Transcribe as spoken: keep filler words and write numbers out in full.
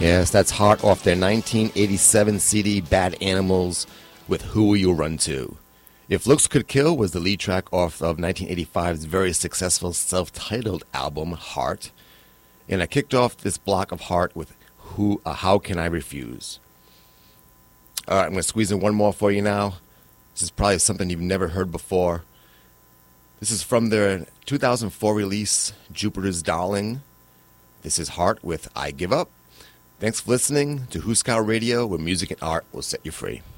Yes, that's Heart off their nineteen eighty-seven C D Bad Animals with Who Will You Run To? If Looks Could Kill was the lead track off of nineteen eighty-five's very successful self-titled album, Heart. And I kicked off this block of Heart with Who, uh, How Can I Refuse? All right, I'm going to squeeze in one more for you now. This is probably something you've never heard before. This is from their two thousand four release, Jupiter's Darling. This is Heart with I Give Up. Thanks for listening to Huskow Radio, where music and art will set you free.